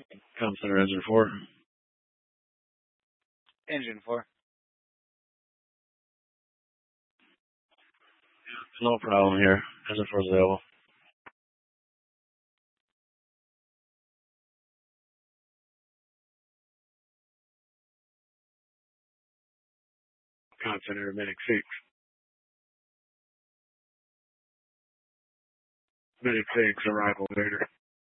Com Center Engine 4. Engine 4. No problem here. Engine 4 is available. Com Center Medic 6. Medic 6, arrival later.